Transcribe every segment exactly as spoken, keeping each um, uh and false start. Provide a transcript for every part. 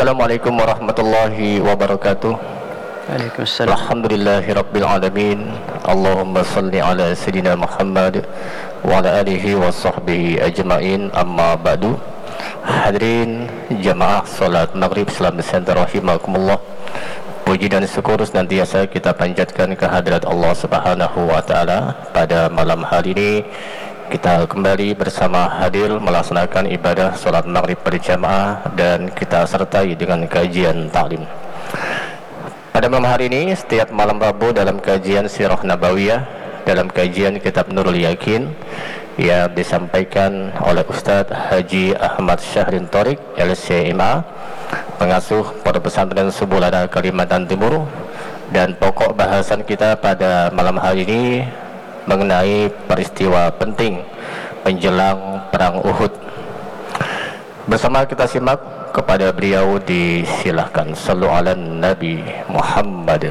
Assalamualaikum warahmatullahi wabarakatuh. Waalaikumsalam. Alhamdulillahi rabbil alamin. Allahumma salli ala sayyidina Muhammad wa ala alihi wa sahbihi ajma'in. Amma ba'du. Hadirin jamaah salat maghrib Islam Center rahimakumullah. Puji dan syukur senantiasa kita panjatkan kehadirat Allah Subhanahu wa taala. Pada malam hari ini kita kembali bersama hadir melaksanakan ibadah salat maghrib berjamaah dan kita sertai dengan kajian taklim. Pada malam hari ini, setiap malam Rabu dalam kajian Sirah Nabawiyah, dalam kajian Kitab Nurul Yakin yang disampaikan oleh Ustadz Haji Ahmad Syahrin Thorik L C M A, pengasuh Pondok Pesantren Subulana Kalimantan Timur, dan pokok bahasan kita pada malam hari ini mengenai peristiwa penting menjelang perang Uhud. Bersama kita simak kepada beliau, disilahkan. Sallu ala Nabi Muhammad.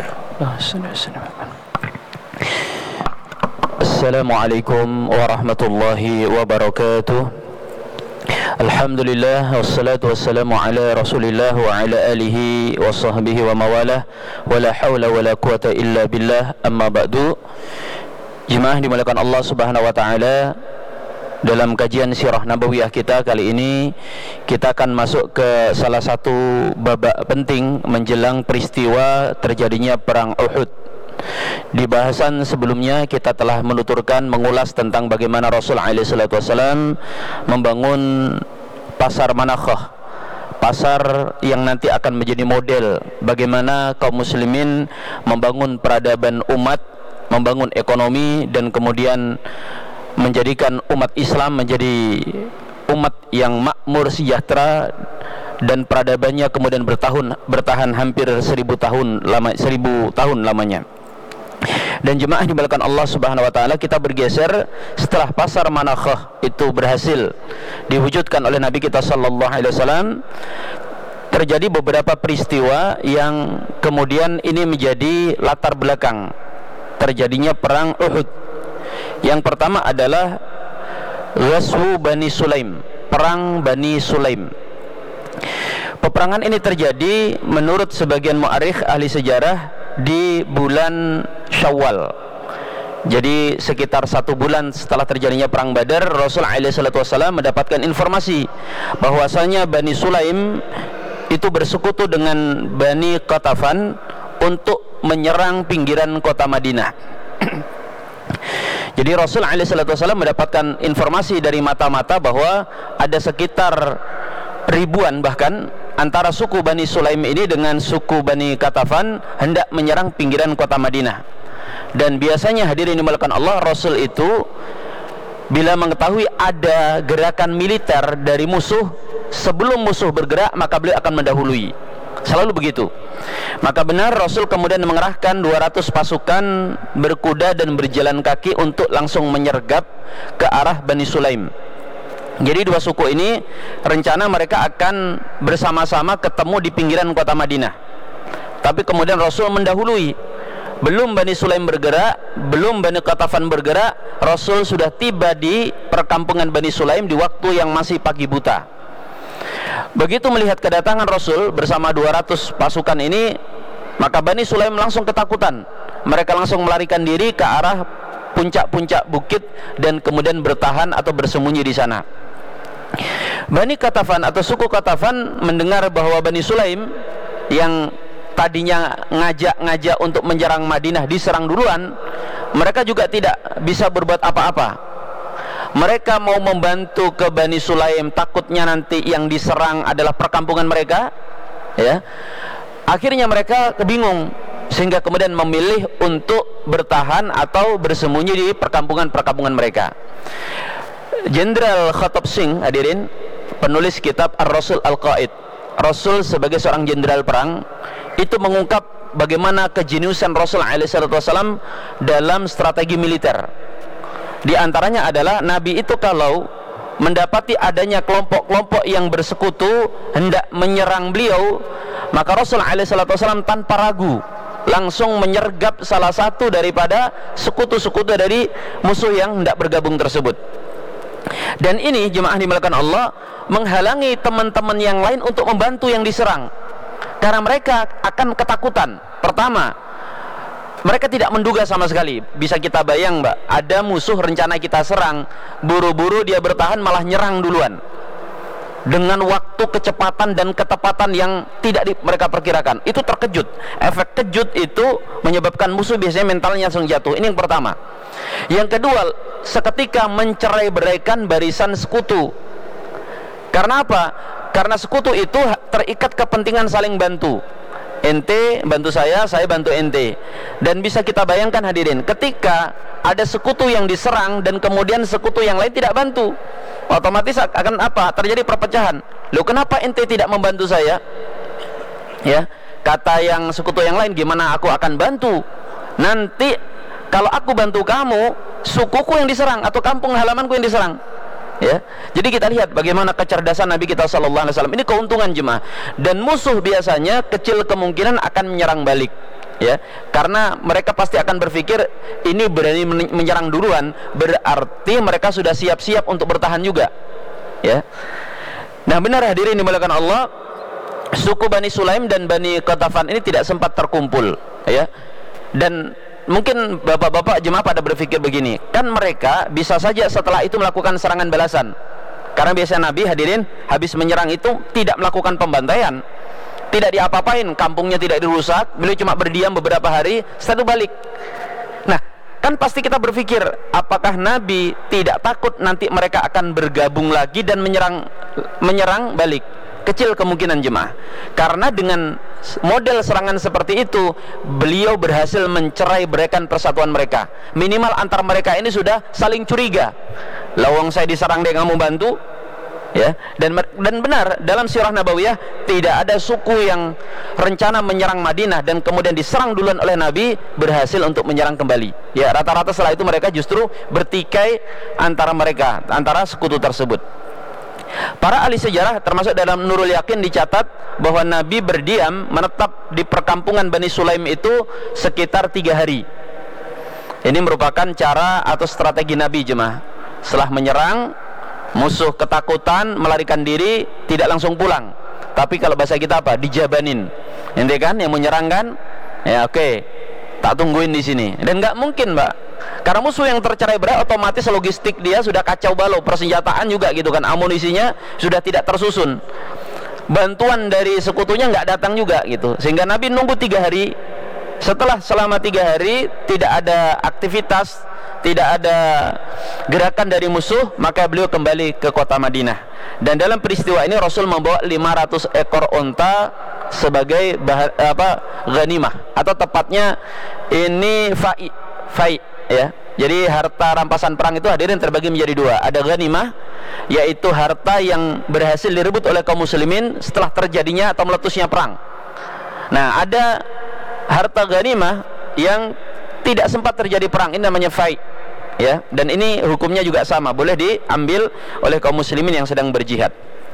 Assalamualaikum warahmatullahi wabarakatuh. Alhamdulillah, wassalatu wassalamu ala rasulillah wa ala alihi wa sahbihi wa mawalah, wa la hawla wa la quwata illa billah, amma ba'du. Jemaah dimuliakan Allah Subhanahu wa taala, dalam kajian Sirah Nabawiyah kita kali ini kita akan masuk ke salah satu babak penting menjelang peristiwa terjadinya perang Uhud. Di bahasan sebelumnya kita telah menuturkan mengulas tentang bagaimana Rasul alaihi salatu wasallam membangun pasar Manakhah, pasar yang nanti akan menjadi model bagaimana kaum muslimin membangun peradaban umat, membangun ekonomi, dan kemudian menjadikan umat Islam menjadi umat yang makmur, sejahtera, dan peradabannya kemudian bertahun bertahan hampir seribu tahun lama seribu tahun lamanya. Dan jemaah dimuliakan Allah Subhanahu wa taala, kita bergeser setelah pasar Manakhah itu berhasil diwujudkan oleh Nabi kita sallallahu alaihi wasallam. Terjadi beberapa peristiwa yang kemudian ini menjadi latar belakang terjadinya perang Uhud. Yang pertama adalah Ghazwu Bani Sulaim, perang Bani Sulaim. Peperangan ini terjadi menurut sebagian mu'arikh ahli sejarah di bulan Syawal. Jadi sekitar satu bulan setelah terjadinya perang Badar, Rasul alaihi salatu wasallam mendapatkan informasi bahwasanya Bani Sulaim itu bersekutu dengan Bani Qatafan untuk menyerang pinggiran kota Madinah. Jadi Rasul alaihi salatu wasallam mendapatkan informasi dari mata-mata bahwa ada sekitar ribuan bahkan antara suku Bani Sulaim ini dengan suku Bani Qatafan hendak menyerang pinggiran kota Madinah. Dan biasanya hadirin dimuliakan Allah, Rasul itu bila mengetahui ada gerakan militer dari musuh, sebelum musuh bergerak maka beliau akan mendahului. Selalu begitu. Maka benar Rasul kemudian mengerahkan dua ratus pasukan berkuda dan berjalan kaki untuk langsung menyergap ke arah Bani Sulaim. Jadi dua suku ini rencana mereka akan bersama-sama ketemu di pinggiran kota Madinah. Tapi kemudian Rasul mendahului. Belum Bani Sulaim bergerak, belum Bani Qatafan bergerak, Rasul sudah tiba di perkampungan Bani Sulaim di waktu yang masih pagi buta. Begitu melihat kedatangan Rasul bersama dua ratus pasukan ini, maka Bani Sulaim langsung ketakutan. Mereka langsung melarikan diri ke arah puncak-puncak bukit dan kemudian bertahan atau bersembunyi di sana. Bani Qatafan atau suku Qatafan mendengar bahwa Bani Sulaim yang tadinya ngajak-ngajak untuk menyerang Madinah diserang duluan, mereka juga tidak bisa berbuat apa-apa. Mereka mau membantu ke Bani Sulaim, takutnya nanti yang diserang adalah perkampungan mereka, ya. Akhirnya mereka kebingung sehingga kemudian memilih untuk bertahan atau bersembunyi di perkampungan-perkampungan mereka. Jenderal Khattab Singh, hadirin, penulis kitab Ar-Rasul Al-Qaid, Rasul sebagai seorang jenderal perang, itu mengungkap bagaimana kejeniusan Rasul alaihi salatu wasallam dalam strategi militer. Di antaranya adalah Nabi itu kalau mendapati adanya kelompok-kelompok yang bersekutu hendak menyerang beliau, maka Rasul alaihi salatu wasallam tanpa ragu langsung menyergap salah satu daripada sekutu-sekutu dari musuh yang hendak bergabung tersebut. Dan ini jemaah dimuliakan Allah menghalangi teman-teman yang lain untuk membantu yang diserang. Karena mereka akan ketakutan. Pertama, mereka tidak menduga sama sekali. Bisa kita bayang, Mbak, ada musuh rencana kita serang, buru-buru dia bertahan malah nyerang duluan dengan waktu, kecepatan dan ketepatan yang tidak di, mereka perkirakan. Itu terkejut. Efek kejut itu menyebabkan musuh biasanya mentalnya langsung jatuh. Ini yang pertama. Yang kedua, seketika mencerai-beraikan barisan sekutu. Karena apa? Karena sekutu itu terikat kepentingan saling bantu. Ente bantu saya, saya bantu ente. Dan bisa kita bayangkan hadirin, ketika ada sekutu yang diserang dan kemudian sekutu yang lain tidak bantu, otomatis akan apa? Terjadi perpecahan. Loh, kenapa ente tidak membantu saya? Ya, kata yang sekutu yang lain, gimana aku akan bantu? Nanti kalau aku bantu kamu, sukuku yang diserang atau kampung halamanku yang diserang. Ya, jadi kita lihat bagaimana kecerdasan Nabi kita Sallallahu Alaihi Wasallam. Ini keuntungan jemaah. Dan musuh biasanya kecil kemungkinan akan menyerang balik. Ya, karena mereka pasti akan berpikir ini berani menyerang duluan, berarti mereka sudah siap-siap untuk bertahan juga. Ya, nah benar hadirin dimuliakan Allah, suku Bani Sulaim dan Bani Qatafan ini tidak sempat terkumpul. Ya, dan mungkin bapak-bapak jemaah pada berpikir begini, kan mereka bisa saja setelah itu melakukan serangan balasan. Karena biasa Nabi hadirin habis menyerang itu tidak melakukan pembantaian, tidak diapa-apain, kampungnya tidak dirusak, beliau cuma berdiam beberapa hari, setelah itu balik. Nah, kan pasti kita berpikir, apakah Nabi tidak takut nanti mereka akan bergabung lagi dan menyerang menyerang balik? Kecil kemungkinan jemaah. Karena dengan model serangan seperti itu, beliau berhasil mencerai-beraikan persatuan mereka. Minimal antar mereka ini sudah saling curiga. Lawang saya diserang dia nggak mau bantu. Ya, dan dan benar dalam sirah nabawiyah tidak ada suku yang rencana menyerang Madinah dan kemudian diserang duluan oleh Nabi berhasil untuk menyerang kembali. Ya, rata-rata setelah itu mereka justru bertikai antara mereka, antara sekutu tersebut. Para ahli sejarah termasuk dalam Nurul Yakin dicatat bahwa Nabi berdiam menetap di perkampungan Bani Sulaim itu sekitar tiga hari. Ini merupakan cara atau strategi Nabi jemaah. Setelah menyerang, musuh ketakutan, melarikan diri, tidak langsung pulang. Tapi kalau bahasa kita apa? Dijabanin. Ente kan yang menyerang kan? Ya oke, okay. Tak tungguin di sini. Dan nggak mungkin, Mbak. Karena musuh yang tercerai-berai otomatis logistik dia sudah kacau balau, persenjataan juga gitu kan, amunisinya sudah tidak tersusun, bantuan dari sekutunya nggak datang juga gitu, sehingga Nabi nunggu tiga hari. Setelah selama tiga hari tidak ada aktivitas, tidak ada gerakan dari musuh, maka beliau kembali ke kota Madinah. Dan dalam peristiwa ini Rasul membawa lima ratus ekor unta sebagai bah, apa, ghanimah, atau tepatnya ini fai, fai ya. Jadi harta rampasan perang itu hadirin terbagi menjadi dua. Ada ghanimah, yaitu harta yang berhasil direbut oleh kaum muslimin setelah terjadinya atau meletusnya perang. Nah, ada harta ghanimah yang tidak sempat terjadi perang, ini namanya fai ya. Dan ini hukumnya juga sama, boleh diambil oleh kaum muslimin yang sedang berjihad.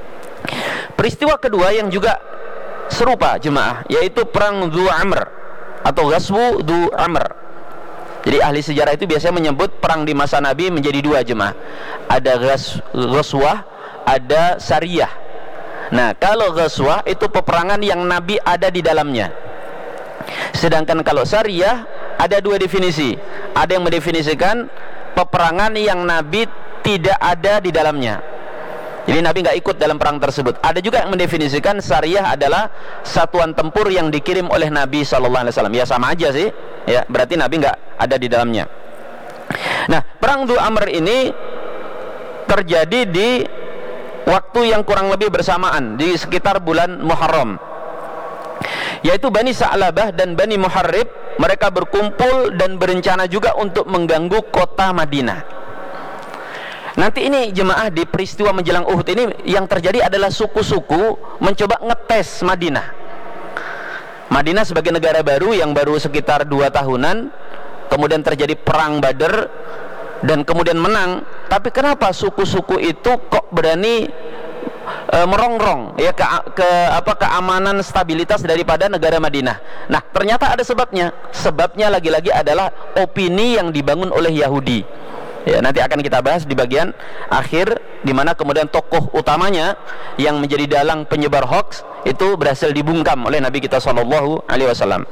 Peristiwa kedua yang juga serupa jemaah, yaitu perang Dhu Amr atau Ghazwu Dhu Amr. Jadi ahli sejarah itu biasanya menyebut perang di masa Nabi menjadi dua jemaah. Ada Ghazwah, ada Sariyah. Nah, kalau Ghazwah itu peperangan yang Nabi ada di dalamnya. Sedangkan kalau Sariyah ada dua definisi. Ada yang mendefinisikan peperangan yang Nabi tidak ada di dalamnya. Jadi Nabi nggak ikut dalam perang tersebut. Ada juga yang mendefinisikan Sariyah adalah satuan tempur yang dikirim oleh Nabi Sallallahu Alaihi Wasallam. Ya sama aja sih. Ya, berarti Nabi nggak ada di dalamnya. Nah, perang Dhu Amr ini terjadi di waktu yang kurang lebih bersamaan, di sekitar bulan Muharram. Yaitu Bani Sa'labah dan Bani Muharrib, mereka berkumpul dan berencana juga untuk mengganggu kota Madinah. Nanti ini jemaah di peristiwa menjelang Uhud ini yang terjadi adalah suku-suku mencoba ngetes Madinah. Madinah sebagai negara baru yang baru sekitar dua tahunan, kemudian terjadi perang Badar dan kemudian menang. Tapi kenapa suku-suku itu kok berani e, merongrong ya ke, ke apa keamanan stabilitas daripada negara Madinah? Nah, ternyata ada sebabnya. Sebabnya lagi-lagi adalah opini yang dibangun oleh Yahudi. Ya, nanti akan kita bahas di bagian akhir, di mana kemudian tokoh utamanya yang menjadi dalang penyebar hoax itu berhasil dibungkam oleh Nabi kita Shallallahu Alaihi Wasallam.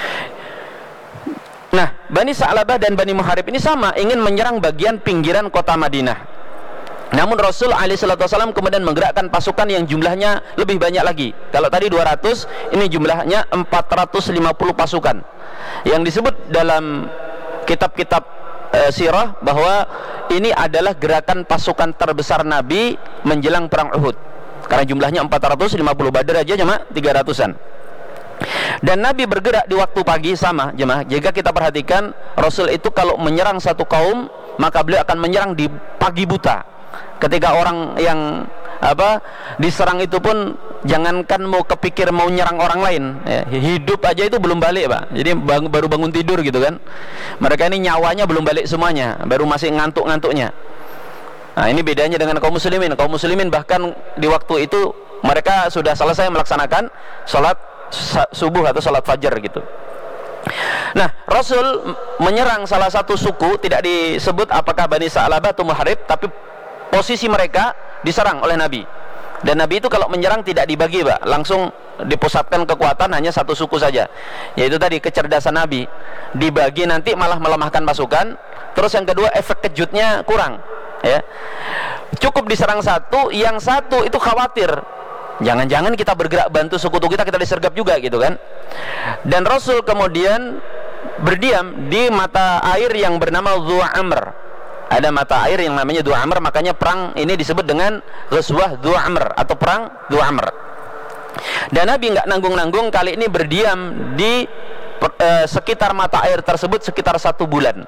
Nah, Bani Sa'labah dan Bani Muharib ini sama, ingin menyerang bagian pinggiran kota Madinah. Namun Rasul alaihi salatu wasallam kemudian menggerakkan pasukan yang jumlahnya lebih banyak lagi. Kalau tadi dua ratus, ini jumlahnya empat ratus lima puluh pasukan. Yang disebut dalam kitab-kitab e, sirah bahwa ini adalah gerakan pasukan terbesar Nabi menjelang perang Uhud. Karena jumlahnya empat ratus lima puluh, Badar aja cuma tiga ratusan. Dan Nabi bergerak di waktu pagi sama, jemaah. Jika kita perhatikan, Rasul itu kalau menyerang satu kaum, maka beliau akan menyerang di pagi buta. Ketika orang yang apa diserang itu pun jangankan mau kepikir mau nyerang orang lain, ya, hidup aja itu belum balik, Pak. Jadi bang, baru bangun tidur gitu kan. Mereka ini nyawanya belum balik semuanya, baru masih ngantuk-ngantuknya. Nah, ini bedanya dengan kaum muslimin. Kaum muslimin bahkan di waktu itu mereka sudah selesai melaksanakan sholat subuh atau sholat fajar gitu. Nah, Rasul menyerang salah satu suku, tidak disebut apakah Bani Sa'labah atau Muharib, tapi posisi mereka diserang oleh Nabi. Dan Nabi itu kalau menyerang tidak dibagi, Pak, langsung dipusatkan kekuatan hanya satu suku saja. Yaitu tadi kecerdasan Nabi. Dibagi nanti malah melemahkan pasukan. Terus yang kedua, efek kejutnya kurang, ya. Cukup diserang satu, yang satu itu khawatir, jangan-jangan kita bergerak bantu sekutu kita, kita disergap juga gitu kan. Dan Rasul kemudian berdiam di mata air yang bernama Dhu Amr. Ada mata air yang namanya Dhu Amr, makanya perang ini disebut dengan Ghazwah Dhu Amr atau perang Dhu Amr. Dan Nabi nggak nanggung-nanggung, kali ini berdiam di eh, sekitar mata air tersebut sekitar satu bulan.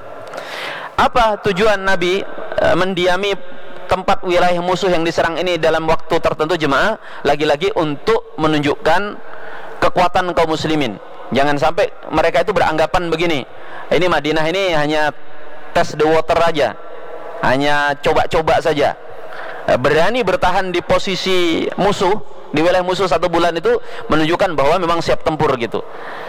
Apa tujuan Nabi eh, mendiami tempat wilayah musuh yang diserang ini dalam waktu tertentu, jemaah? Lagi-lagi untuk menunjukkan kekuatan kaum muslimin. Jangan sampai mereka itu beranggapan begini, ini Madinah ini hanya test the water aja, hanya coba-coba saja. Berani bertahan di posisi musuh, di wilayah musuh satu bulan itu menunjukkan bahwa memang siap tempur gitu.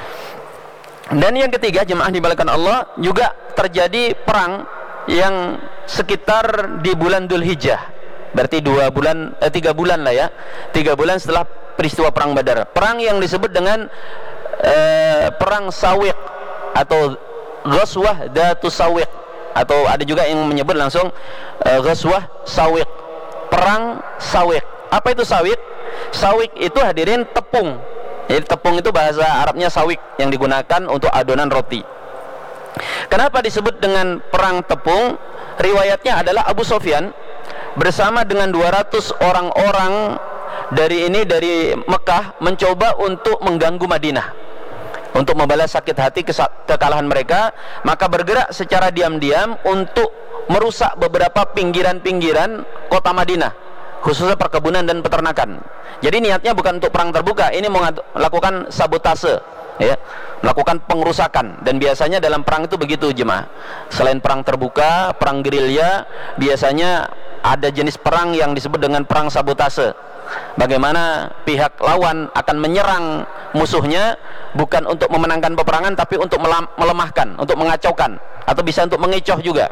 Dan yang ketiga, jemaah dimuliakan Allah, juga terjadi perang yang sekitar di bulan Dzulhijjah. Berarti dua bulan, eh, tiga bulan lah ya, tiga bulan setelah peristiwa perang Badar. Perang yang disebut dengan eh, perang Sawiq atau Ghazwah Dzatus Sawiq, atau ada juga yang menyebut langsung uh, Ghazwah Sawiq, perang Sawiq. Apa itu Sawiq? Sawiq itu hadirin tepung. Jadi tepung itu bahasa Arabnya sawiq, yang digunakan untuk adonan roti. Kenapa disebut dengan perang tepung? Riwayatnya adalah Abu Sufyan bersama dengan dua ratus orang-orang dari ini dari Mekah mencoba untuk mengganggu Madinah, untuk membalas sakit hati kekalahan mereka. Maka bergerak secara diam-diam untuk merusak beberapa pinggiran-pinggiran kota Madinah, khususnya perkebunan dan peternakan. Jadi niatnya bukan untuk perang terbuka, ini melakukan sabotase, ya, melakukan pengerusakan. Dan biasanya dalam perang itu begitu, jemaah. Selain perang terbuka, perang gerilya, biasanya ada jenis perang yang disebut dengan perang sabotase. Bagaimana pihak lawan akan menyerang musuhnya bukan untuk memenangkan peperangan, tapi untuk melemahkan, untuk mengacaukan, atau bisa untuk mengecoh juga.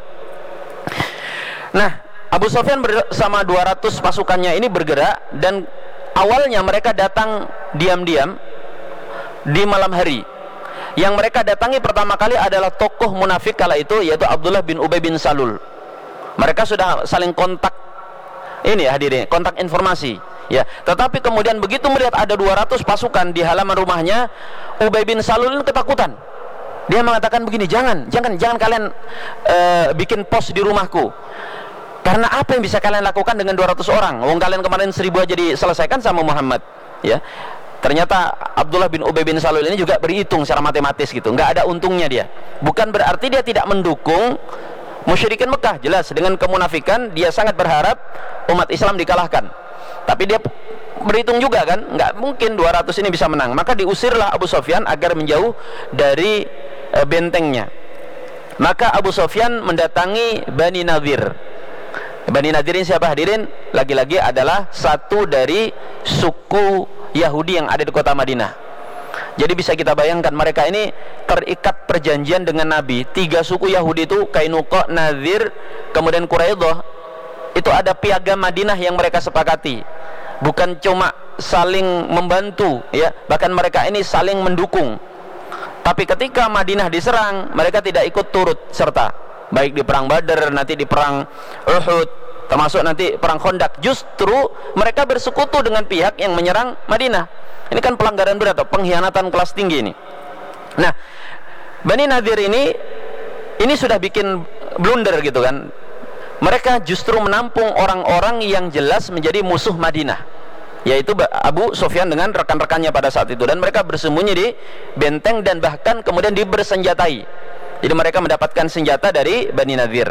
Nah, Abu Sufyan bersama dua ratus pasukannya ini bergerak, dan awalnya mereka datang diam-diam di malam hari. Yang mereka datangi pertama kali adalah tokoh munafik kala itu, yaitu Abdullah bin Ubay bin Salul. Mereka sudah saling kontak ini ya, hadirin, kontak informasi. Ya, tetapi kemudian begitu melihat ada dua ratus pasukan di halaman rumahnya, Ubay bin Salul ketakutan. Dia mengatakan begini, jangan, jangan, jangan kalian uh, bikin pos di rumahku. Karena apa yang bisa kalian lakukan dengan dua ratus orang? Wong kalian kemarin seribu aja diselesaikan sama Muhammad. Ya, ternyata Abdullah bin Ubay bin Salul ini juga berhitung secara matematis gitu. Nggak ada untungnya dia. Bukan berarti dia tidak mendukung musyrikin Mekah. Jelas dengan kemunafikan dia sangat berharap umat Islam dikalahkan. Tapi dia berhitung juga kan, nggak mungkin dua ratus ini bisa menang. Maka diusirlah Abu Sufyan agar menjauh dari e, bentengnya. Maka Abu Sufyan mendatangi Bani Nadir. Bani Nadir ini siapa, hadirin? Lagi-lagi adalah satu dari suku Yahudi yang ada di kota Madinah. Jadi bisa kita bayangkan mereka ini terikat perjanjian dengan Nabi. Tiga suku Yahudi itu, Kainuqa, Nadzir, kemudian Quraidah, itu ada piagam Madinah yang mereka sepakati. Bukan cuma saling membantu, ya, bahkan mereka ini saling mendukung. Tapi ketika Madinah diserang, mereka tidak ikut turut serta, baik di perang Badar, nanti di perang Uhud, termasuk nanti perang Khandaq. Justru mereka bersekutu dengan pihak yang menyerang Madinah. Ini kan pelanggaran berat, pengkhianatan kelas tinggi ini. Nah, Bani Nadir ini ini sudah bikin blunder gitu kan. Mereka justru menampung orang-orang yang jelas menjadi musuh Madinah, yaitu Abu Sufyan dengan rekan-rekannya pada saat itu, dan mereka bersembunyi di benteng dan bahkan kemudian dibersenjatai. Jadi mereka mendapatkan senjata dari Bani Nadir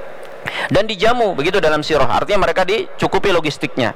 dan dijamu begitu dalam sirah, artinya mereka dicukupi logistiknya.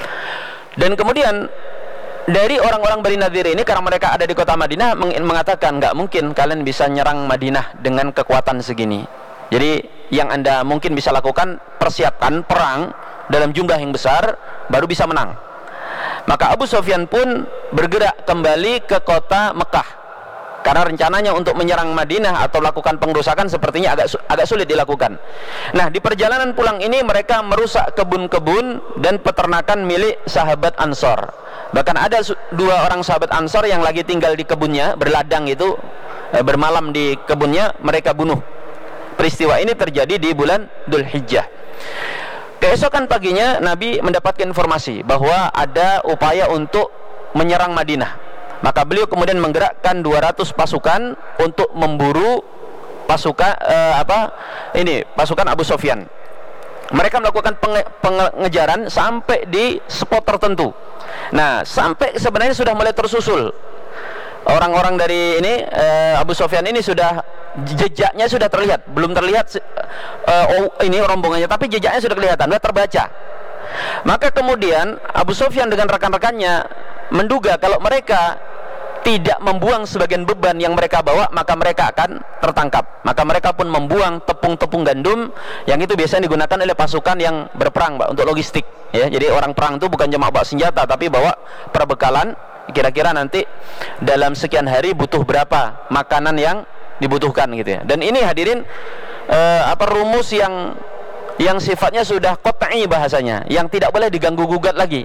Dan kemudian dari orang-orang Bani Nadir ini, karena mereka ada di kota Madinah, mengatakan nggak mungkin kalian bisa nyerang Madinah dengan kekuatan segini. Jadi yang anda mungkin bisa lakukan, persiapkan perang dalam jumlah yang besar baru bisa menang. Maka Abu Sufyan pun bergerak kembali ke kota Mekah, karena rencananya untuk menyerang Madinah atau lakukan pengrusakan sepertinya agak agak sulit dilakukan. Nah, di perjalanan pulang ini mereka merusak kebun-kebun dan peternakan milik sahabat Ansor. Bahkan ada dua orang sahabat Ansor yang lagi tinggal di kebunnya, berladang itu, bermalam di kebunnya, mereka bunuh. Peristiwa ini terjadi di bulan Dzulhijjah. Keesokan paginya Nabi mendapatkan informasi bahwa ada upaya untuk menyerang Madinah. Maka beliau kemudian menggerakkan dua ratus pasukan untuk memburu pasukan eh, apa ini pasukan Abu Sufyan. Mereka melakukan penge pengejaran sampai di spot tertentu. Nah, sampai sebenarnya sudah mulai tersusul orang-orang dari ini eh, Abu Sufyan ini, sudah jejaknya sudah terlihat, belum terlihat eh, oh, ini rombongannya, tapi jejaknya sudah kelihatan, sudah terbaca. Maka kemudian Abu Sufyan dengan rekan-rekannya menduga kalau mereka tidak membuang sebagian beban yang mereka bawa, maka mereka akan tertangkap. Maka mereka pun membuang tepung-tepung gandum yang itu biasanya digunakan oleh pasukan yang berperang, Pak, untuk logistik, ya. Jadi orang perang itu bukan cuma bawa senjata, tapi bawa perbekalan, kira-kira nanti dalam sekian hari butuh berapa makanan yang dibutuhkan gitu ya. Dan ini hadirin eh, apa rumus yang yang sifatnya sudah qat'i bahasanya, yang tidak boleh diganggu gugat lagi.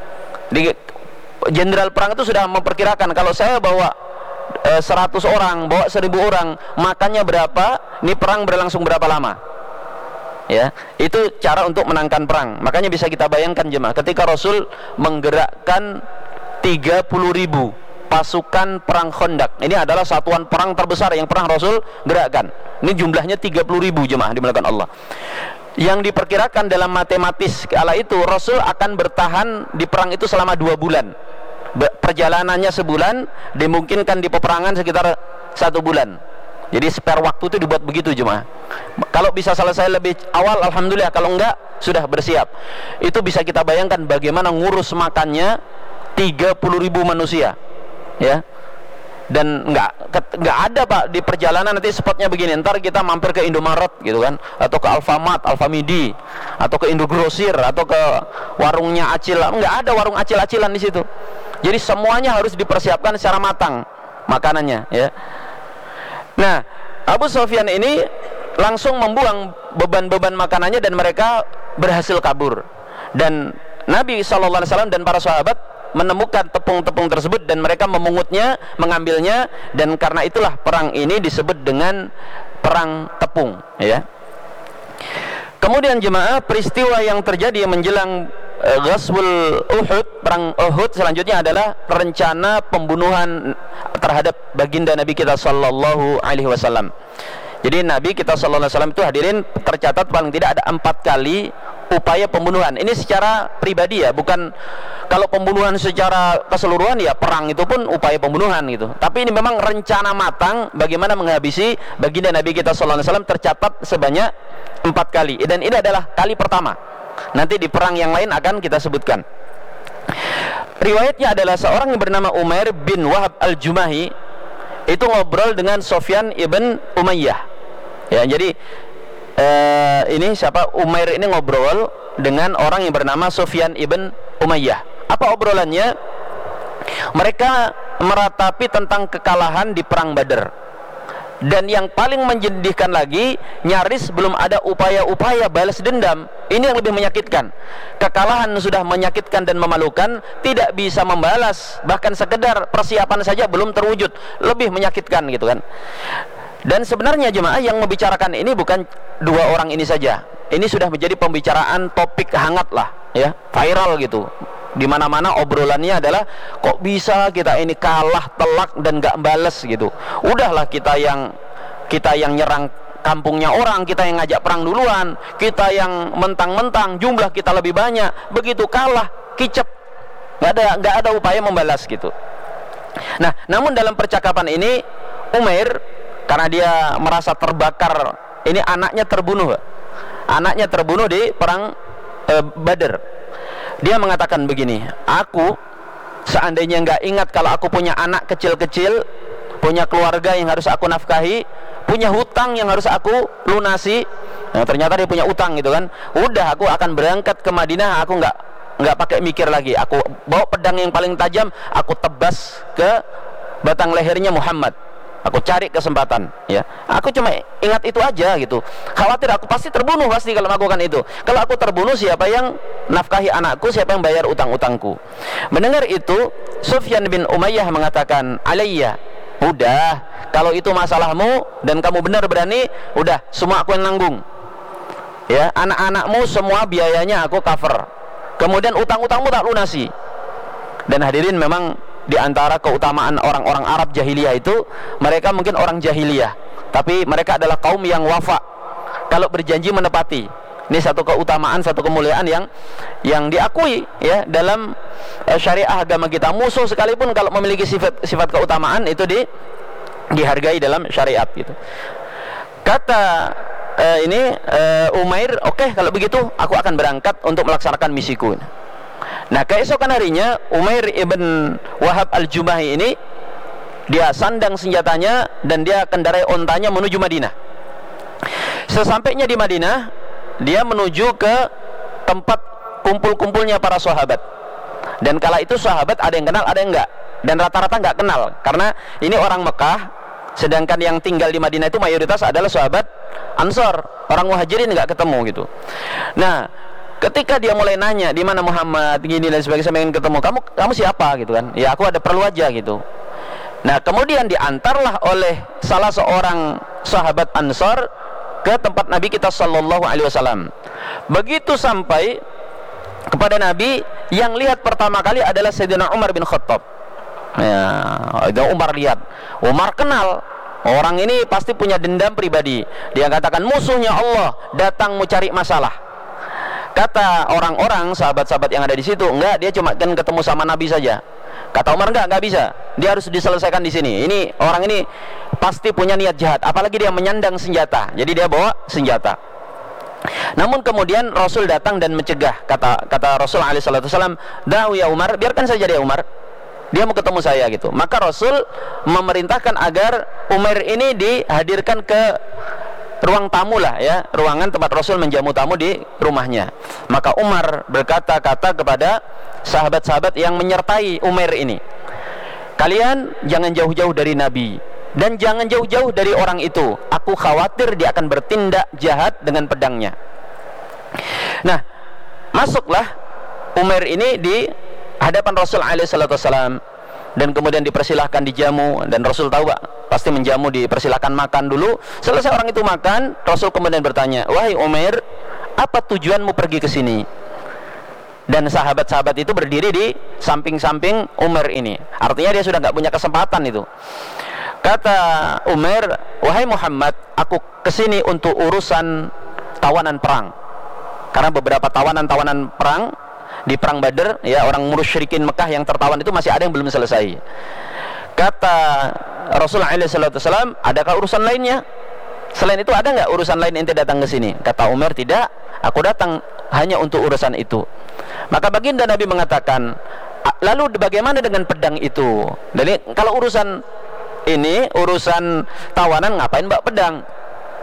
Di jenderal perang itu sudah memperkirakan, kalau saya bawa e, seratus orang, bawa seribu orang, makannya berapa, ini perang berlangsung berapa lama, ya. Itu cara untuk menangkan perang. Makanya bisa kita bayangkan jemaah, ketika Rasul menggerakkan tiga puluh ribu pasukan perang Khandaq, ini adalah satuan perang terbesar yang pernah Rasul gerakkan. Ini jumlahnya tiga puluh ribu jemaah dimulakan Allah. Yang diperkirakan dalam matematis kala itu, Rasul akan bertahan di perang itu selama dua bulan. Perjalanannya sebulan, dimungkinkan di peperangan sekitar satu bulan. Jadi spare waktu itu dibuat begitu jemaah. Kalau bisa selesai lebih awal, alhamdulillah. Kalau enggak, sudah bersiap. Itu bisa kita bayangkan bagaimana ngurus makannya tiga puluh ribu manusia, ya. Dan nggak nggak ada, Pak, di perjalanan nanti spotnya begini, ntar kita mampir ke Indomaret gitu kan, atau ke Alfamart, Alfamidi, atau ke Indogrosir, atau ke warungnya Acil. Nggak ada warung acil-acilan di situ. Jadi semuanya harus dipersiapkan secara matang makanannya, ya. Nah, Abu Sufyan ini langsung membuang beban-beban makanannya dan mereka berhasil kabur. Dan Nabi shallallahu alaihi wasallam dan para sahabat menemukan tepung-tepung tersebut dan mereka memungutnya, mengambilnya, dan karena itulah perang ini disebut dengan perang tepung, ya. Kemudian jemaah, peristiwa yang terjadi menjelang uh, Ghazwul Uhud, perang Uhud selanjutnya adalah rencana pembunuhan terhadap baginda Nabi kita sallallahu alaihi wasallam. Jadi Nabi kita sallallahu alaihi wasallam itu hadirin tercatat paling tidak ada empat kali upaya pembunuhan. Ini secara pribadi, ya, bukan kalau pembunuhan secara keseluruhan, ya perang itu pun upaya pembunuhan gitu. Tapi ini memang rencana matang bagaimana menghabisi baginda Nabi kita sallallahu alaihi wasallam, tercatat sebanyak empat kali. Dan ini adalah kali pertama. Nanti di perang yang lain akan kita sebutkan. Riwayatnya adalah seorang yang bernama Umair bin Wahab al-Jumahi itu ngobrol dengan Sufyan ibn Umayyah, ya. Jadi Uh, ini siapa? Umair ini ngobrol dengan orang yang bernama Sufyan ibn Umayyah. Apa obrolannya? Mereka meratapi tentang kekalahan di perang Badar. Dan yang paling menyedihkan lagi, nyaris belum ada upaya-upaya balas dendam. Ini yang lebih menyakitkan. Kekalahan sudah menyakitkan dan memalukan, tidak bisa membalas, bahkan sekedar persiapan saja belum terwujud, lebih menyakitkan gitu kan. Dan sebenarnya jemaah yang membicarakan ini bukan dua orang ini saja. Ini sudah menjadi pembicaraan topik hangat lah, ya, viral gitu. Di mana-mana obrolannya adalah kok bisa kita ini kalah telak dan gak balas gitu. Udahlah kita yang kita yang nyerang kampungnya orang, kita yang ngajak perang duluan, kita yang mentang-mentang jumlah kita lebih banyak, begitu kalah kicep, nggak ada nggak ada upaya membalas gitu. Nah, namun dalam percakapan ini Umair karena dia merasa terbakar, ini anaknya terbunuh, anaknya terbunuh di perang eh, Badar. Dia mengatakan begini, aku seandainya nggak ingat kalau aku punya anak kecil-kecil, punya keluarga yang harus aku nafkahi, punya hutang yang harus aku lunasi. Nah, ternyata dia punya utang gitu kan. Udah, aku akan berangkat ke Madinah, aku nggak nggak pakai mikir lagi. Aku bawa pedang yang paling tajam, aku tebas ke batang lehernya Muhammad. Aku cari kesempatan, ya. Aku cuma ingat itu aja gitu. Khawatir aku pasti terbunuh pasti kalau melakukan itu. Kalau aku terbunuh, siapa yang nafkahi anakku, siapa yang bayar utang-utangku? Mendengar itu, Sufyan bin Umayyah mengatakan, "Alayya, udah, kalau itu masalahmu dan kamu benar berani, udah, semua aku yang nanggung. Ya, anak-anakmu semua biayanya aku cover. Kemudian utang-utangmu tak lunasi." Dan hadirin, memang di antara keutamaan orang-orang Arab jahiliyah itu, mereka mungkin orang jahiliyah, tapi mereka adalah kaum yang wafa, kalau berjanji menepati. Ini satu keutamaan, satu kemuliaan yang yang diakui ya dalam uh, syariah agama kita. Musuh sekalipun kalau memiliki sifat sifat keutamaan itu di dihargai dalam syariat gitu. Kata uh, ini uh, Umair, oke okay, kalau begitu aku akan berangkat untuk melaksanakan misiku. Nah, keesokan harinya Umair ibn Wahab al-Jumahi ini dia sandang senjatanya dan dia kendarai ontanya menuju Madinah. Sesampainya di Madinah, dia menuju ke tempat kumpul-kumpulnya para sahabat. Dan kala itu sahabat ada yang kenal, ada yang enggak. Dan rata-rata enggak kenal, karena ini orang Mekah, sedangkan yang tinggal di Madinah itu mayoritas adalah sahabat Ansor, orang Muhajirin enggak ketemu gitu. Nah, ketika dia mulai nanya, di mana Muhammad, gini dan sebagainya, saya ingin ketemu, kamu kamu siapa gitu kan? Ya, aku ada perlu aja gitu. Nah, kemudian diantarlah oleh salah seorang sahabat Ansor ke tempat Nabi kita sallallahu alaihi wasallam. Begitu sampai kepada Nabi, yang lihat pertama kali adalah Sayyidina Umar bin Khattab. Ya, itu Umar lihat. Umar kenal orang ini, pasti punya dendam pribadi. Dia katakan, musuhnya Allah datang mau cari masalah. Kata orang-orang, sahabat-sahabat yang ada di situ, enggak, dia cuma kan ketemu sama Nabi saja. Kata Umar, enggak, enggak bisa. Dia harus diselesaikan di sini. Ini orang ini pasti punya niat jahat, apalagi dia menyandang senjata. Jadi dia bawa senjata. Namun kemudian Rasul datang dan mencegah. Kata kata Rasul alaihi salatu wasallam, "Da'u ya Umar, biarkan saja dia Umar. Dia mau ketemu saya gitu." Maka Rasul memerintahkan agar Umar ini dihadirkan ke ruang tamu lah ya, ruangan tempat Rasul menjamu tamu di rumahnya. Maka Umar berkata-kata kepada sahabat-sahabat yang menyertai Umar ini, "Kalian jangan jauh-jauh dari Nabi dan jangan jauh-jauh dari orang itu. Aku khawatir dia akan bertindak jahat dengan pedangnya." Nah, masuklah Umar ini di hadapan Rasul alaihi salatu wasallam dan kemudian dipersilahkan dijamu, dan Rasul tahu Pak, pasti menjamu, dipersilahkan makan dulu. Selesai orang itu makan, Rasul kemudian bertanya, "Wahai Umar, apa tujuanmu pergi ke sini?" Dan sahabat-sahabat itu berdiri di samping-samping Umar ini. Artinya dia sudah nggak punya kesempatan itu. Kata Umar, "Wahai Muhammad, aku kesini untuk urusan tawanan perang." Karena beberapa tawanan-tawanan perang di perang Badar, ya, orang musyrikin Mekah yang tertawan itu masih ada yang belum selesai. Kata Rasulullah alaihi salatu wasallam, "Adakah urusan lainnya? Selain itu ada nggak urusan lain ente datang ke sini?" Kata Umar, "Tidak, aku datang hanya untuk urusan itu." Maka baginda Nabi mengatakan, "Lalu bagaimana dengan pedang itu?" Jadi kalau urusan ini, urusan tawanan, ngapain bawa pedang?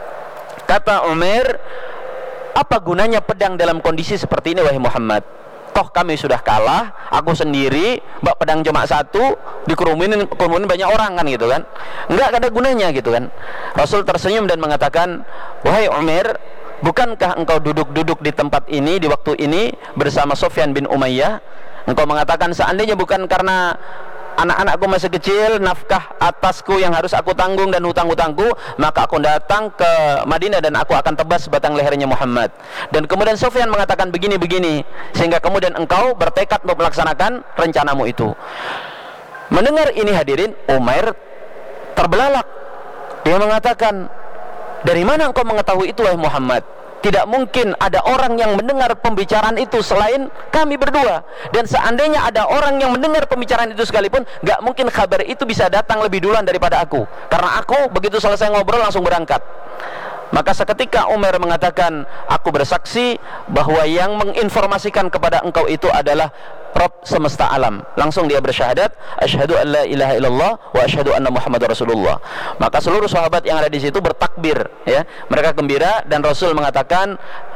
Kata Umar, "Apa gunanya pedang dalam kondisi seperti ini, wahai Muhammad? toh kami sudah kalah, aku sendiri, bak pedang cuma satu, dikerumunin kerumunin banyak orang kan gitu kan, enggak ada gunanya gitu kan. Rasul tersenyum dan mengatakan, wahai Umair, bukankah engkau duduk-duduk di tempat ini di waktu ini bersama Sufyan bin Umayyah? Engkau mengatakan seandainya bukan karena anak-anakku masih kecil, nafkah atasku yang harus aku tanggung dan hutang-hutangku, maka aku datang ke Madinah dan aku akan tebas batang lehernya Muhammad. Dan kemudian Sufyan mengatakan begini-begini, sehingga kemudian engkau bertekad untuk melaksanakan rencanamu itu. Mendengar ini hadirin, Umair terbelalak. Dia mengatakan, dari mana engkau mengetahui itu wahai Muhammad? Tidak mungkin ada orang yang mendengar pembicaraan itu selain kami berdua. Dan seandainya ada orang yang mendengar pembicaraan itu sekalipun, gak mungkin kabar itu bisa datang lebih duluan daripada aku. Karena aku begitu selesai ngobrol langsung berangkat. Maka seketika Umar mengatakan, aku bersaksi bahwa yang menginformasikan kepada engkau itu adalah Rabb semesta alam. Langsung dia bersyahadat, asyhadu an la ilaha illallah wa asyhadu anna Muhammadar Rasulullah. Maka seluruh sahabat yang ada di situ bertakbir, ya. Mereka gembira dan Rasul mengatakan,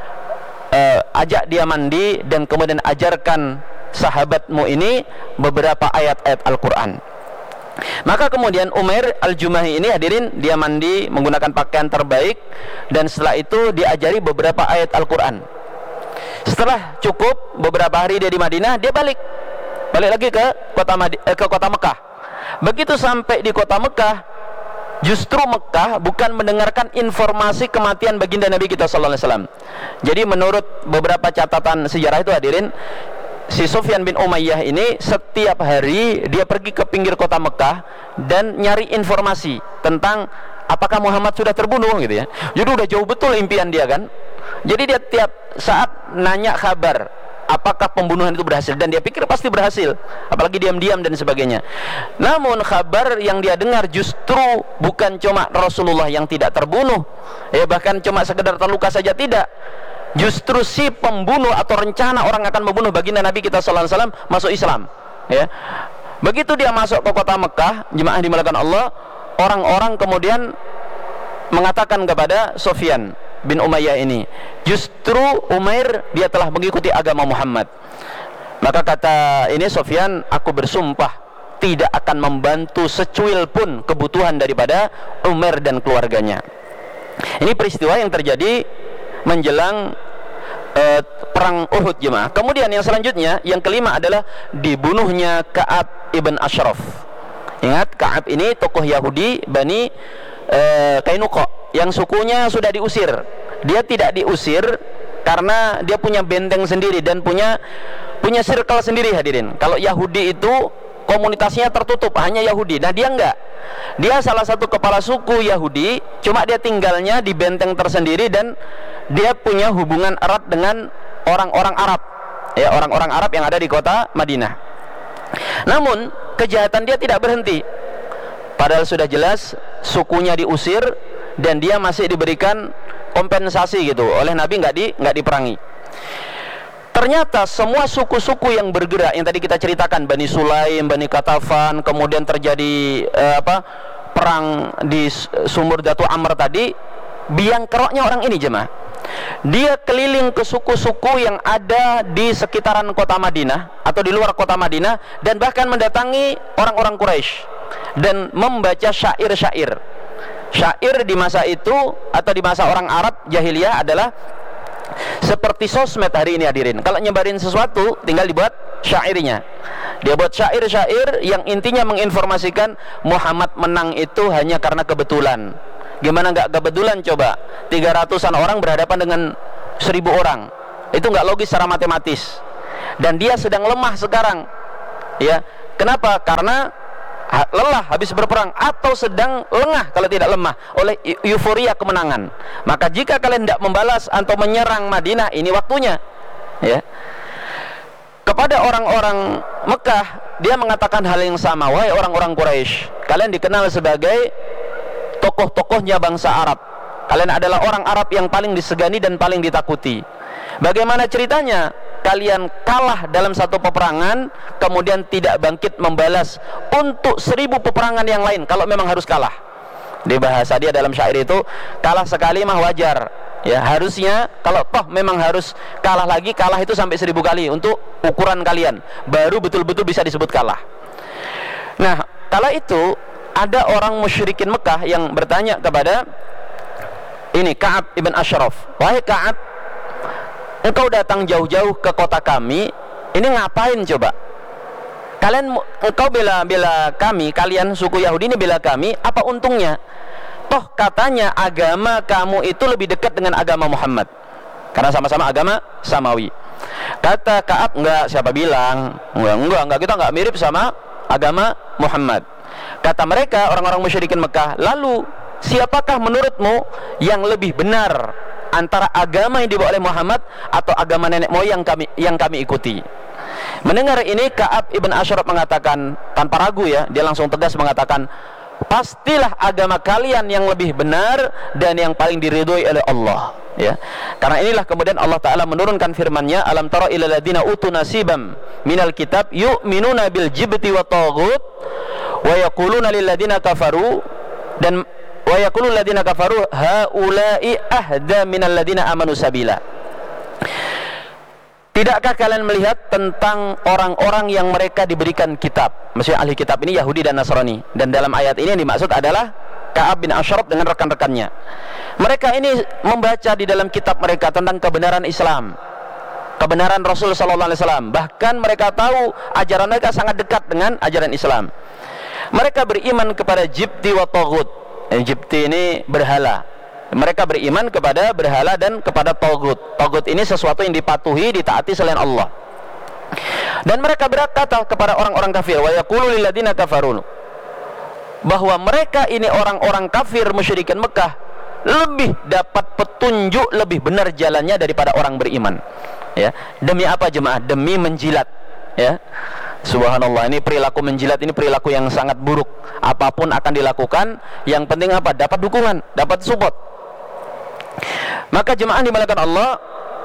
e, ajak dia mandi dan kemudian ajarkan sahabatmu ini beberapa ayat-ayat Al-Qur'an. Maka kemudian Umair Al-Jumahi ini hadirin, dia mandi menggunakan pakaian terbaik dan setelah itu diajari beberapa ayat Al-Qur'an. Setelah cukup beberapa hari dia di Madinah, dia balik balik lagi ke kota Madi, eh, ke kota Mekah. Begitu sampai di kota Mekah, justru Mekah bukan mendengarkan informasi kematian baginda Nabi kita sallallahu alaihi wasallam. Jadi menurut beberapa catatan sejarah itu hadirin, si Sufyan bin Umayyah ini setiap hari dia pergi ke pinggir kota Mekah dan nyari informasi tentang apakah Muhammad sudah terbunuh gitu ya. Jadi udah jauh betul impian dia kan. Jadi dia tiap saat nanya kabar apakah pembunuhan itu berhasil, dan dia pikir pasti berhasil, apalagi diam-diam dan sebagainya. Namun kabar yang dia dengar justru bukan cuma Rasulullah yang tidak terbunuh, ya bahkan cuma sekedar terluka saja tidak. Justru si pembunuh atau rencana orang akan membunuh baginda Nabi kita sallallahu alaihi wasallam masuk Islam, ya. Begitu dia masuk ke kota Mekah, jemaah dimulakan Allah, orang-orang kemudian mengatakan kepada Sufyan bin Umayyah ini, justru Umair dia telah mengikuti agama Muhammad. Maka kata ini Sufyan, aku bersumpah tidak akan membantu secuil pun kebutuhan daripada Umair dan keluarganya. Ini peristiwa yang terjadi menjelang uh, perang Uhud jemaah. Kemudian yang selanjutnya, yang kelima adalah dibunuhnya Ka'ab ibn Ashraf. Ingat, Ka'ab ini tokoh Yahudi Bani uh, Qainuqa yang sukunya sudah diusir. Dia tidak diusir karena dia punya benteng sendiri dan punya punya circle sendiri hadirin. Kalau Yahudi itu komunitasnya tertutup, hanya Yahudi. Nah dia enggak. Dia salah satu kepala suku Yahudi, cuma dia tinggalnya di benteng tersendiri dan dia punya hubungan erat dengan orang-orang Arab, ya, orang-orang Arab yang ada di kota Madinah. Namun kejahatan dia tidak berhenti. Padahal sudah jelas sukunya diusir dan dia masih diberikan kompensasi gitu oleh Nabi, nggak di nggak diperangi. Ternyata semua suku-suku yang bergerak yang tadi kita ceritakan, Bani Sulaim, Bani Qatafan, kemudian terjadi eh, apa perang di sumur Datu Amr tadi, biang keroknya orang ini jemaah. Dia keliling ke suku-suku yang ada di sekitaran kota Madinah atau di luar kota Madinah, dan bahkan mendatangi orang-orang Quraisy dan membaca syair-syair. Syair di masa itu atau di masa orang Arab jahiliyah adalah seperti sosmed hari ini hadirin. Kalau nyebarin sesuatu tinggal dibuat syairnya. Dia buat syair-syair yang intinya menginformasikan Muhammad menang itu hanya karena kebetulan. Gimana nggak kebetulan coba? tiga ratusan orang berhadapan dengan seribu orang. Itu nggak logis secara matematis. Dan dia sedang lemah sekarang. Ya, kenapa? Karena lelah habis berperang atau sedang lengah kalau tidak lemah oleh euforia kemenangan. Maka jika kalian tidak membalas atau menyerang Madinah, ini waktunya, ya. Kepada orang-orang Mekah dia mengatakan hal yang sama, wahai orang-orang Quraisy, kalian dikenal sebagai tokoh-tokohnya bangsa Arab. Kalian adalah orang Arab yang paling disegani dan paling ditakuti. Bagaimana ceritanya? Kalian kalah dalam satu peperangan, kemudian tidak bangkit membalas untuk seribu peperangan yang lain kalau memang harus kalah. Di bahasa dia dalam syair itu, kalah sekali mah wajar, Ya, harusnya kalau toh memang harus kalah lagi, kalah itu sampai seribu kali untuk ukuran kalian, baru betul-betul bisa disebut kalah. Nah, kala itu ada orang musyrikin Mekah yang bertanya kepada ini Ka'ab ibn Ashraf, wahai Ka'ab, engkau datang jauh-jauh ke kota kami, ini ngapain coba? Kalian, engkau bela-bela kami, kalian suku Yahudi ini bela kami, apa untungnya? Toh katanya agama kamu itu lebih dekat dengan agama Muhammad, karena sama-sama agama samawi. Kata Ka'ab, enggak, siapa bilang? Enggak, enggak, enggak, kita enggak mirip sama agama Muhammad. Kata mereka, orang-orang musyrikin Mekah, lalu siapakah menurutmu yang lebih benar antara agama yang dibawa oleh Muhammad atau agama nenek moyang kami yang kami ikuti? Mendengar ini, Ka'ab ibn Ashraf mengatakan tanpa ragu, ya, dia langsung tegas mengatakan, pastilah agama kalian yang lebih benar dan yang paling diridhoi oleh Allah, ya. Karena inilah kemudian Allah Ta'ala menurunkan firman-Nya, alam tara ilal ladzina utu nasibam minal kitab yu'minuna bil jibti wa taghut wa yaquluna lil ladzina kafaru, dan wa yaqulul ladzina kafaru haula'i ahda minal ladzina amanu sabila. Tidakkah kalian melihat tentang orang-orang yang mereka diberikan kitab? Maksudnya ahli kitab ini Yahudi dan Nasrani. Dan dalam ayat ini yang dimaksud adalah Ka'ab bin Ashraf dengan rekan-rekannya. Mereka ini membaca di dalam kitab mereka tentang kebenaran Islam, kebenaran Rasul sallallahu alaihi wasallam. Bahkan mereka tahu ajaran mereka sangat dekat dengan ajaran Islam. Mereka beriman kepada jibti wa taghut. Jibti ini berhala. Mereka beriman kepada berhala dan kepada taghut. Taghut ini sesuatu yang dipatuhi, ditaati selain Allah. Dan mereka berkata kepada orang-orang kafir, wa yaqulu lil ladzina kafarun, bahwa mereka ini orang-orang kafir musyrikin Mekah lebih dapat petunjuk, lebih benar jalannya daripada orang beriman. Ya, demi apa jemaah? Demi menjilat, ya. Subhanallah, ini perilaku menjilat, ini perilaku yang sangat buruk. Apapun akan dilakukan, yang penting apa? Dapat dukungan, dapat support. Maka jemaah dimuliakan Allah,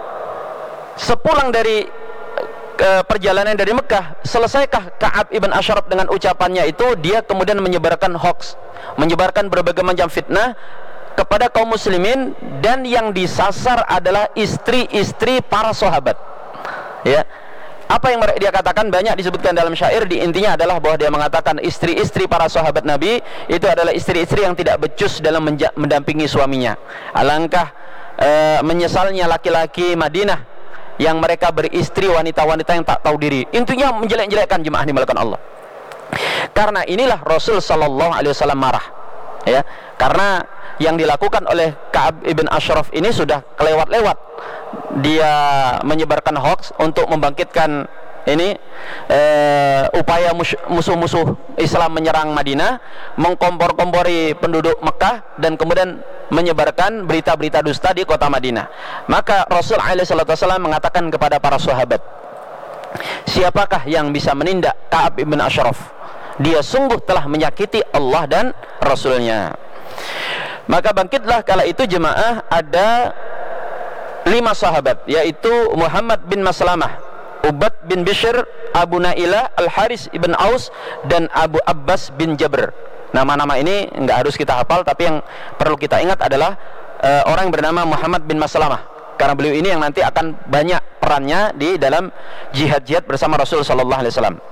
sepulang dari uh, perjalanan dari Mekah, selesaikah Ka'ab ibn Ashraf dengan ucapannya itu, dia kemudian menyebarkan hoax, menyebarkan berbagai macam fitnah kepada kaum muslimin, dan yang disasar adalah istri-istri para sahabat. Ya, apa yang dia katakan banyak disebutkan dalam syair. Di intinya adalah bahwa dia mengatakan istri-istri para sahabat Nabi itu adalah istri-istri yang tidak becus dalam mendampingi suaminya. Alangkah e, menyesalnya laki-laki Madinah yang mereka beristri wanita-wanita yang tak tahu diri. Intinya menjelek-jelekkan jemaah dimuliakan Allah. Karena inilah Rasul sallallahu alaihi wasallam marah, ya, karena yang dilakukan oleh Ka'ab ibn Ashraf ini sudah kelewat-lewat. Dia menyebarkan hoax untuk membangkitkan ini eh, upaya musuh-musuh Islam menyerang Madinah, mengkompor-kompori penduduk Mekah, dan kemudian menyebarkan berita-berita dusta di kota Madinah. Maka Rasul alaihi wasallam mengatakan kepada para sahabat, siapakah yang bisa menindak Ka'ab ibn Ashraf? Dia sungguh telah menyakiti Allah dan Rasulnya. Maka bangkitlah kala itu jemaah ada lima sahabat, yaitu Muhammad bin Maslamah, Ubad bin Bishr, Abu Nailah, Al-Haris ibn Aus, dan Abu Abbas bin Jabr. Nama-nama ini enggak harus kita hafal, tapi yang perlu kita ingat adalah uh, orang yang bernama Muhammad bin Maslamah, karena beliau ini yang nanti akan banyak perannya di dalam jihad-jihad bersama Rasul sallallahu alaihi wasallam.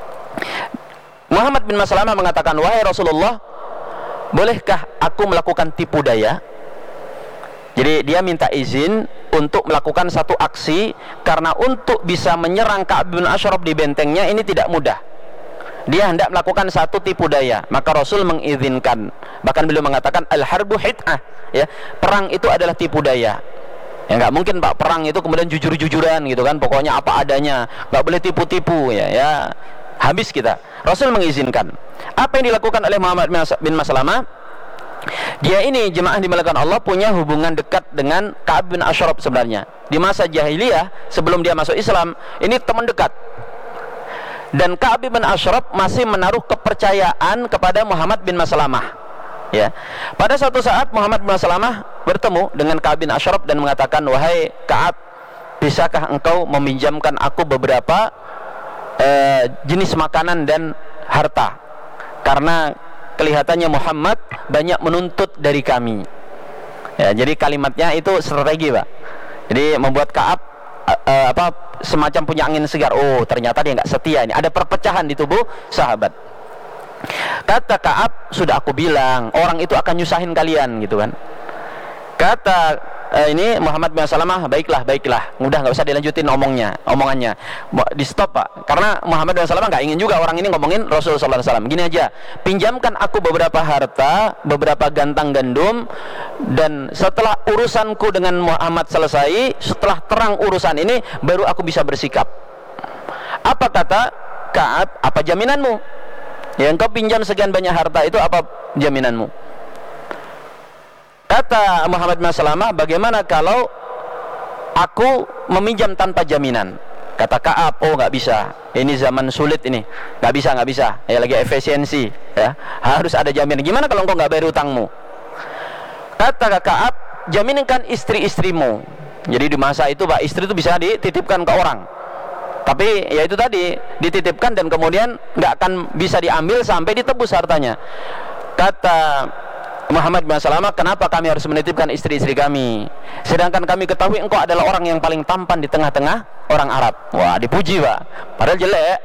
Muhammad bin Maslamah mengatakan, wahai Rasulullah, bolehkah aku melakukan tipu daya? Jadi dia minta izin untuk melakukan satu aksi, karena untuk bisa menyerang Ka'ab bin Ashraf di bentengnya ini tidak mudah. Dia hendak melakukan satu tipu daya, maka Rasul mengizinkan. Bahkan beliau mengatakan al-harbu hit'ah, ya, perang itu adalah tipu daya. Ya nggak mungkin Pak, perang itu kemudian jujur-jujuran gitu kan, pokoknya apa adanya, nggak boleh tipu-tipu, ya, ya habis kita. Rasul mengizinkan. Apa yang dilakukan oleh Muhammad bin Maslamah? Dia ini jemaah dimuliakan Allah punya hubungan dekat dengan Ka'ab bin Ashraf sebenarnya. Di masa jahiliyah sebelum dia masuk Islam, ini teman dekat. Dan Ka'ab bin Ashraf masih menaruh kepercayaan kepada Muhammad bin Maslamah. Ya. Pada suatu saat Muhammad bin Maslamah bertemu dengan Ka'ab bin Ashraf dan mengatakan, wahai Ka'ab, bisakah engkau meminjamkan aku beberapa uh, jenis makanan dan harta? Karena kelihatannya Muhammad banyak menuntut dari kami. Ya, jadi kalimatnya itu strategi, Pak. Jadi membuat Ka'ab uh, uh, apa semacam punya angin segar. Oh, ternyata dia nggak setia ini. Ada perpecahan di tubuh sahabat. Kata Ka'ab, sudah aku bilang, orang itu akan nyusahin kalian, gitu kan. Kata uh, ini Muhammad bin Salamah, baiklah, baiklah. Udah nggak usah dilanjutin omongnya, omongannya. Di stop, Pak. Karena Muhammad bin Salamah nggak ingin juga orang ini ngomongin Rasulullah shallallahu alaihi wasallam. Gini aja, pinjamkan aku beberapa harta, beberapa gantang gandum, dan setelah urusanku dengan Muhammad selesai, setelah terang urusan ini, baru aku bisa bersikap. Apa kata Ka'ab? Apa jaminanmu? Ya, engkau pinjam sekian banyak harta itu, apa jaminanmu? Kata Muhammad bin Salamah, bagaimana kalau aku meminjam tanpa jaminan? Kata Ka'ab, oh nggak bisa, ini zaman sulit ini, nggak bisa, nggak bisa, ya lagi efisiensi, ya harus ada jaminan. Gimana kalau engkau nggak bayar utangmu? Kata Ka'ab, jaminkan istri-istrimu. Jadi di masa itu, Pak, istri itu bisa dititipkan ke orang, tapi ya itu tadi, dititipkan dan kemudian nggak akan bisa diambil sampai ditebus hartanya. Kata Muhammad bin Salamah, kenapa kami harus menitipkan istri-istri kami, sedangkan kami ketahui engkau adalah orang yang paling tampan di tengah-tengah orang Arab. Wah, dipuji, Pak, padahal jelek.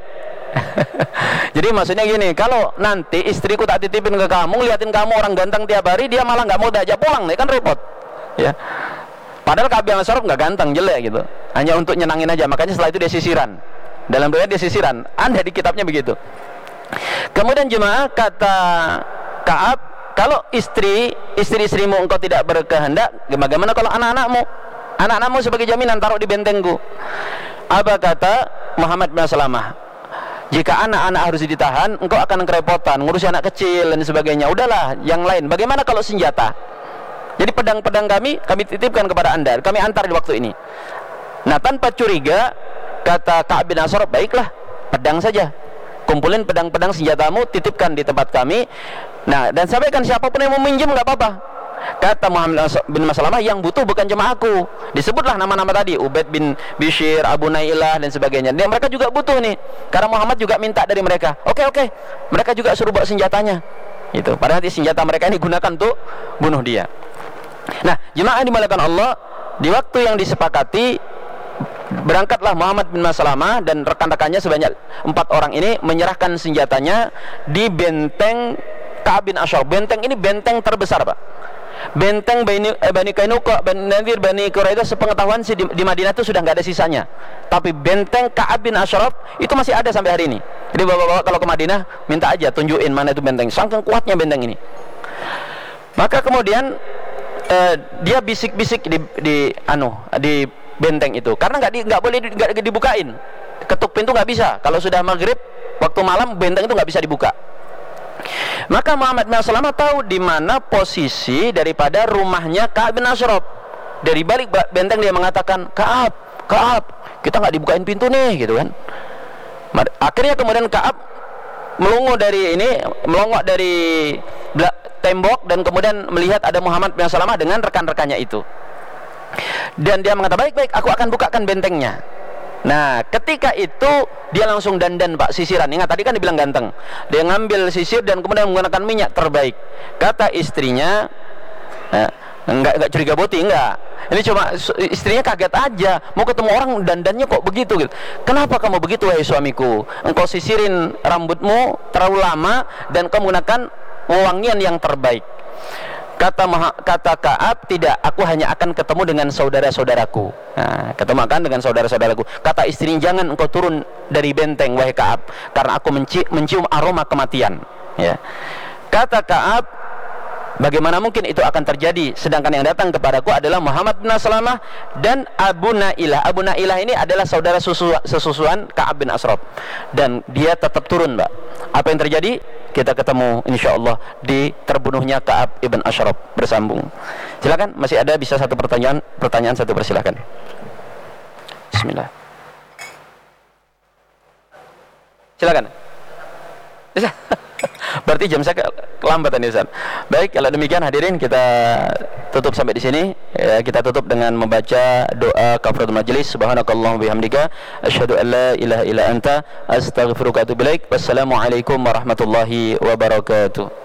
Jadi maksudnya gini, kalau nanti istriku tak titipin ke kamu, liatin kamu orang ganteng tiap hari, dia malah nggak mau diajak pulang, nih kan repot, ya. Padahal Ka'ab bin Ashraf nggak ganteng, jelek gitu, hanya untuk nyenangin aja. Makanya setelah itu dia sisiran, dalam riwayat dia sisiran, ada di kitabnya begitu. Kemudian jemaah, kata Ka'ab, kalau istri, istri-istrimu engkau tidak berkehendak, bagaimana kalau anak-anakmu? Anak-anakmu sebagai jaminan, taruh di bentengku. Apa kata Muhammad bin Salamah? Jika anak-anak harus ditahan, engkau akan kerepotan, ngurusi anak kecil dan sebagainya. Udahlah, yang lain. Bagaimana kalau senjata? Jadi pedang-pedang kami, kami titipkan kepada anda, kami antar di waktu ini. Nah, tanpa curiga, kata Ka'ab bin Ashraf, baiklah, pedang saja. Kumpulin pedang-pedang senjatamu, titipkan di tempat kami. Nah, dan sampaikan siapapun yang mau minjem nggak apa-apa. Kata Muhammad bin Salamah, yang butuh bukan cuma aku. Disebutlah nama-nama tadi, Ubaid bin Bishr, Abu Nailah dan sebagainya. Dan mereka juga butuh nih, karena Muhammad juga minta dari mereka. Oke oke, mereka juga suruh bawa senjatanya. Itu. Padahal nanti senjata mereka ini gunakan untuk bunuh dia. Nah, jemaah dimuliakan Allah, di waktu yang disepakati, berangkatlah Muhammad bin Salamah dan rekan-rekannya sebanyak empat orang ini menyerahkan senjatanya di benteng Ka'ab bin Ashraf. Benteng ini benteng terbesar, Pak. Benteng Bani, eh, Bani Kainuqa, Bani Nadir, Bani Quraidah, sepengetahuan sih di, di Madinah itu sudah nggak ada sisanya. Tapi benteng Ka'ab bin Ashraf itu masih ada sampai hari ini. Jadi bapak-bapak kalau ke Madinah, minta aja tunjukin mana itu benteng. Saking kuatnya benteng ini. Maka kemudian eh, dia bisik-bisik di, di anu di benteng itu, karena nggak di, nggak boleh nggak dibukain. Ketuk pintu nggak bisa. Kalau sudah maghrib, waktu malam benteng itu nggak bisa dibuka. Maka Muhammad bin Salamah tahu di mana posisi daripada rumahnya Ka'ab bin Ashraf. Dari balik benteng dia mengatakan, Ka'ab, Ka'ab, kita nggak dibukain pintu nih, gitu kan. Akhirnya kemudian Ka'ab melongo dari ini, melongo dari tembok dan kemudian melihat ada Muhammad bin Salamah dengan rekan-rekannya itu. Dan dia mengatakan, baik-baik, aku akan bukakan bentengnya. Nah, ketika itu dia langsung dandan, Pak, sisiran. Ingat tadi kan dibilang ganteng. Dia ngambil sisir dan kemudian menggunakan minyak terbaik. Kata istrinya, eh, enggak enggak curiga boti, enggak. Ini cuma istrinya kaget aja, mau ketemu orang dandannya kok begitu gitu. Kenapa kamu begitu, wahai suamiku? Engkau sisirin rambutmu terlalu lama dan kau menggunakan wewangian yang terbaik. Kata kata Ka'ab, tidak, aku hanya akan ketemu dengan saudara-saudaraku. Nah, ketemu akan dengan saudara-saudaraku. Kata istrinya, jangan engkau turun dari benteng, wahai Ka'ab, karena aku menci mencium aroma kematian. Ya. Kata Ka'ab, bagaimana mungkin itu akan terjadi, sedangkan yang datang kepadaku adalah Muhammad bin Salamah dan Abu Nailah. Abu Nailah ini adalah saudara susu, sesusuan Ka'ab bin Ashraf, dan dia tetap turun, Mbak. Apa yang terjadi? Kita ketemu insyaallah di terbunuhnya Ka'ab ibn Ashraf. Bersambung. Silakan, masih ada bisa satu pertanyaan, pertanyaan satu, persilakan. Bismillah. Silakan. Bisa. Berarti jam saya kelambatan ya, Ustaz. Baik, kalau demikian hadirin, kita tutup sampai di sini. Ya, kita tutup dengan membaca doa kafaratul majelis. Subhanakallahumma bihamdika asyhadu an la ilaha illa anta astaghfiruka wa atubu ilaik. Wassalamualaikum warahmatullahi wabarakatuh.